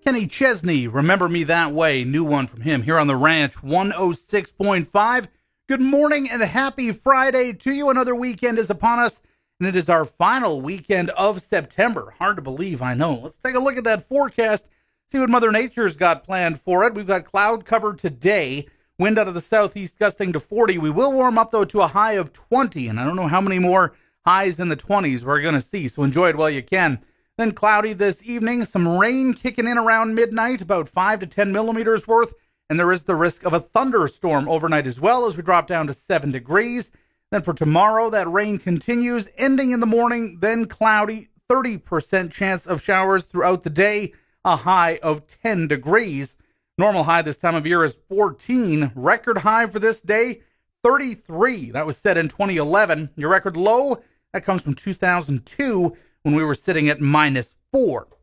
Kenny Chesney, Remember Me That Way, new one from him here on the Ranch 106.5. Good morning and happy Friday to you. Another weekend is upon us, and it is our final weekend of September. Hard to believe, I know. Let's take a look at that forecast, see what Mother Nature's got planned for it. We've got cloud cover today, wind out of the southeast gusting to 40. We will warm up, though, to a high of 20, and I don't know how many more highs in the 20s we're going to see, so enjoy it while you can. Then cloudy this evening, some rain kicking in around midnight, about 5 to 10 millimeters worth, and there is the risk of a thunderstorm overnight as well as we drop down to 7 degrees. Then for tomorrow, that rain continues, ending in the morning, then cloudy, 30% chance of showers throughout the day, a high of 10 degrees. Normal high this time of year is 14. Record high for this day, 33. That was set in 2011. Your record low, that comes from 2002, when we were sitting at -4.